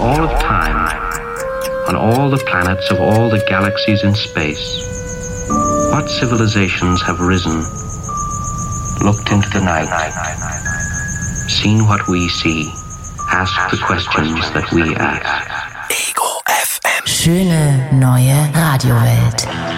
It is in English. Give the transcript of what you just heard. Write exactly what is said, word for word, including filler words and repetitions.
all of time, on all the planets of all the galaxies in space, what civilizations have risen, looked into the night, seen what we see, asked the questions that we ask. Ego F M. Schöne neue Radiowelt.